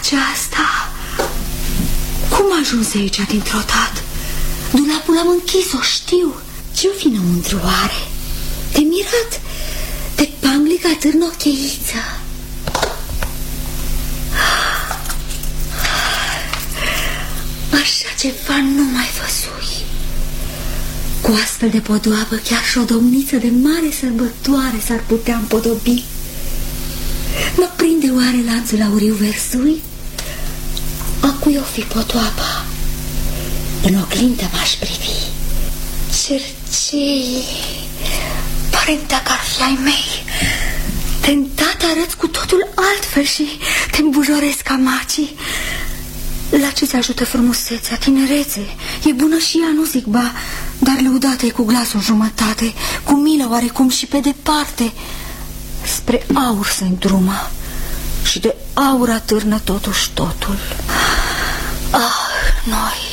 aceasta? Cum ajunse aici dintr-o dată? Dulapul am închis-o, știu. Ce-o fi înăuntru oare? Te mirat de panglica târnocheiță. Așa ceva nu mai văzui. Cu astfel de podoabă chiar și o domniță de mare sărbătoare s-ar putea împodobi. Mă prinde oare lanțul auriu versui? A cui o fi podoaba? În oglindă m-aș privi. Cercei, părinte, că ar fi ai mei. Tentat arăți cu totul altfel și te îmbujoresc ca macii. La ce-ți ajută frumusețea, tinerețe? E bună și ea, nu zic, ba, dar lăudată e cu glasul jumătate, cu milă oarecum și pe departe. Spre aur se îndrumă și de aur atârnă totuși totul. Ah, noi,